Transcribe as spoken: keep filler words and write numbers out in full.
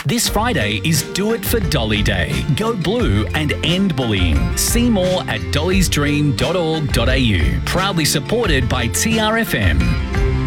This Friday is Do It for Dolly Day. Go blue and end bullying. See more at dollys dream dot org dot a u. Proudly supported by T R F M.